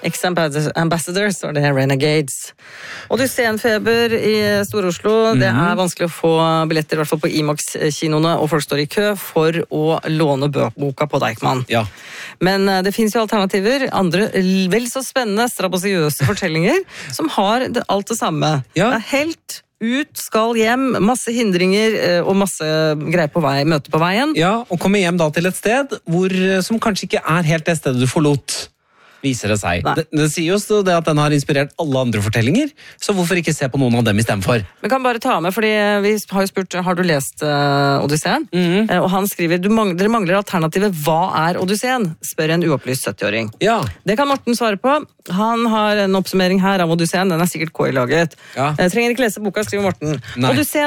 Ex-Ambassadors, og det Renegades. Odysseen-feber i Stor-Oslo. Det vanskelig å få billetter, i hvert fall på IMAX-kinoene, og folk står i kø for å låne boka på Deichman. Ja. Men det finnes jo alternativer, andre vel så spennende, strabasiøse fortellinger, som har alt det samme. Ja. Det helt ut, skal hjem, masse hindringer og masse greier på vei, møte på veien. Ja, og komme hjem da til et sted som kanskje ikke helt det stedet du forlot, viser det seg. Det sier jo det at den har inspirert alle andre fortellinger, så hvorfor ikke se på noen av dem i stedet for? Vi kan bare ta med, fordi vi har jo spurt, har du lest Odysseen? Og han skriver, dere mangler alternativet, hva Odysseen? Spør en uopplyst 70-åring. Ja. Det kan Morten svare på. Han har en oppsummering her av Odysseen, den sikkert KI-laget. Ja. Jeg trenger ikke lese boka, skriver Morten. Nei. Odysseen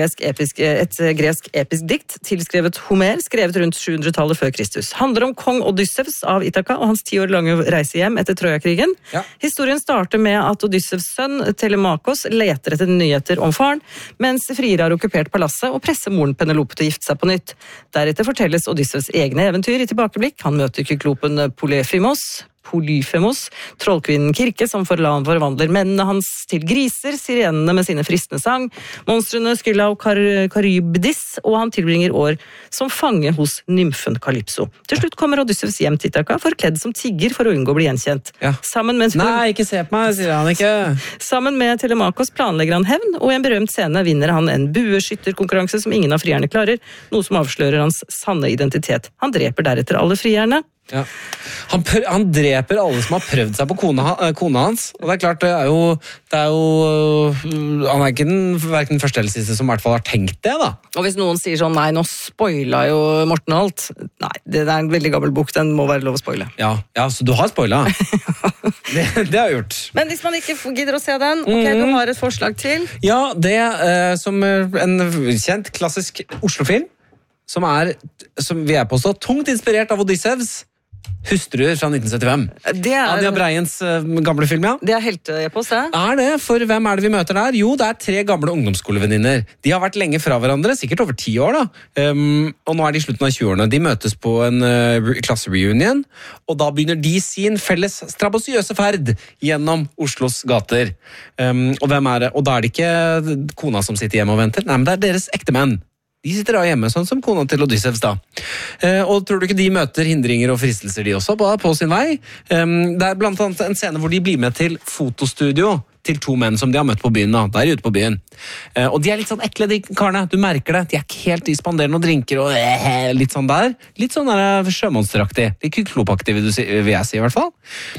et gresk episk dikt, tilskrevet Homer, skrevet rundt 700-tallet før Kristus. Handler om kong Odysseus av Ithaka og hans 10 år lange reise hjem etter Trojakrigen. Ja. Historien starter med at Odysseus' sønn Telemakos leter etter nyheter om faren, mens friere har okkupert palasset og presser moren Penelope til å gifte seg på nytt. Deretter fortelles Odysseus' egne eventyr i tilbakeblikk. Han møter kyklopen Polyfemos, trollkvinnen Kirke, som forvandler mennene hans til griser, sirenene med sine fristende sang, monstrene Skylla og Charybdis, og han tilbringer år som fange hos nymfen Calypso. Til slutt kommer Odysseus hjem til Ithaka, forkledd som tigger for å unngå å bli gjenkjent. Ja. Nei, ikke se på meg, sier han ikke. Sammen med Telemakos planlegger han hevn, og i en berømt scene vinner han en bueskytterkonkurranse som ingen av frierne klarer, noe som avslører hans sanne identitet. Han dreper deretter alle frierne. Ja. Han dreper alle som har prøvd seg på kona hans, og det klart, det er jo han ikke hverken første eller siste som i hvert fall har tenkt det da. Og hvis noen sier sånn, nei, nå spoila jo Morten alt, nei, det en veldig gammel bok, den må være lov å spoile. Ja, så du har spoila. det har jeg gjort. Men hvis man ikke gidder å se den, ok, du har et forslag til? Ja, det som en kjent klassisk Oslo-film, som vi påstå tungt inspirert av Odysseus, Hustruer fra 1975. Anja Breiens gamle film, ja. Det helteepos, det? Det? For hvem det vi møter der? Jo, det 3 gamle ungdomsskolevenninner. De har vært lenge fra hverandre, sikkert over 10 år da. Og nå de i slutten av 20-årene. De møtes på en klassereunion, og da begynner de sin felles strabasiøse ferd gjennom Oslos gater. Og hvem det? Og da det ikke kona som sitter hjemme og venter, nei, men det deres ektemenn. De sitter da hjemme, sånn som kona til Odysseus da. Og tror du ikke de møter hindringer og fristelser de også på sin vei? Det blant annet en scene hvor de blir med til fotostudio til 2 menn som de har møtt på byen da. Der ute på byen. Og de litt sånn ekle, de karene. Du merker det. De ikke helt, de spanderer noen drinker og litt sånn der. Litt sånn der sjømonsteraktig. Litt kyklopaktig, vil jeg si i hvert fall.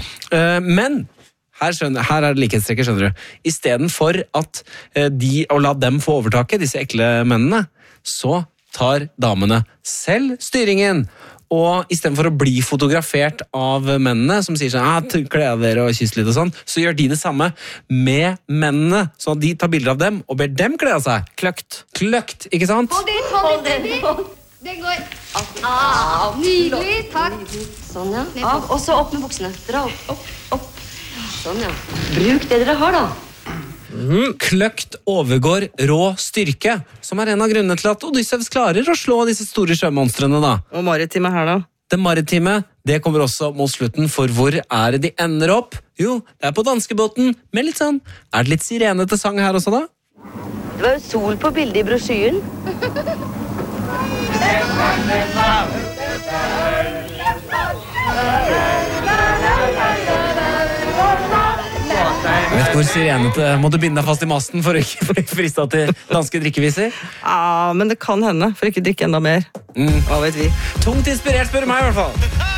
Men her det likhetstrekker, skjønner du. I stedet for at å la dem få overtaket, disse ekle mennene, så tar damene selv styringen. Og i stedet for å bli fotografert av mennene, som sier sånn, kle av dere og kyss litt og sånn, så gjør de det samme med mennene. Så de tar bilder av dem og ber dem kle av seg. Kløkt, ikke sant? Hold den. Det går. Nydelig, takk. Sånn, ja. Av, og så opp med buksene. Dra opp. Sånn, ja. Bruk det dere har, da. Kløkt overgår rå styrke, som en av grunnene til at Odysseus klarer å slå disse store sjømonstrene da. Og maritime her da? Det maritime, det kommer også mot slutten, for hvor det de ender opp? Jo, det på danskebåten, men litt sånn, det litt sirenete sang her også da? Det var jo sol på bildet i brosjyren. Jeg vet hvor sirenete må du binde deg fast i masten for å ikke bli fristet til danske drikkeviser? Ja, men det kan hende, for ikke drikke enda mer. Hva vet vi? Tungt inspirert, spør du meg i hvert fall.